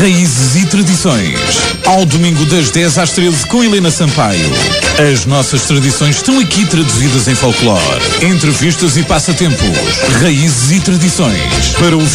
Raízes e Tradições. Ao domingo das 10 às 13 com Helena Sampaio. As nossas tradições estão aqui traduzidas em folclore. Entrevistas e passatempos. Raízes e Tradições. Para o